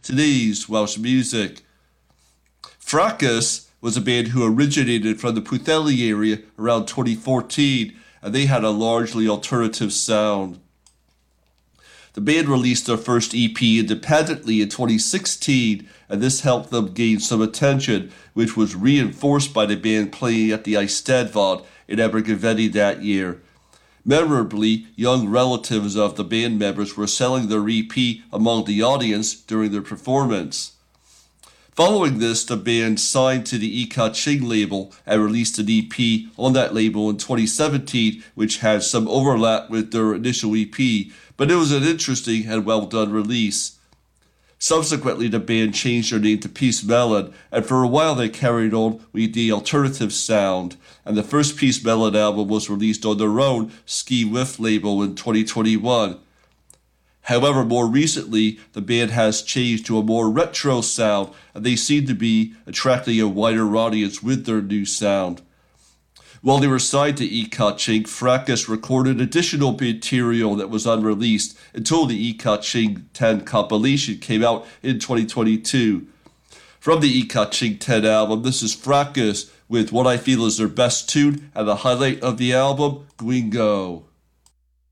today's Welsh music. Fracas was a band who originated from the Pwllheli area around 2014, and they had a largely alternative sound. The band released their first EP independently in 2016, and this helped them gain some attention, which was reinforced by the band playing at the Eisteddfod in Abergavenny that year. Memorably, young relatives of the band members were selling their EP among the audience during their performance. Following this, the band signed to the Ika Ching label and released an EP on that label in 2017, which had some overlap with their initial EP, but it was an interesting and well-done release. Subsequently, the band changed their name to Peace Melon, and for a while they carried on with the alternative sound, and the first Peace Melon album was released on their own Ski Whiff label in 2021. However, more recently, the band has changed to a more retro sound, and they seem to be attracting a wider audience with their new sound. While they were signed to Ika Ching, Fracas recorded additional material that was unreleased until the Ika Ching 10 compilation came out in 2022. From the Ika Ching 10 album, this is Fracas with what I feel is their best tune and the highlight of the album, Gwingo.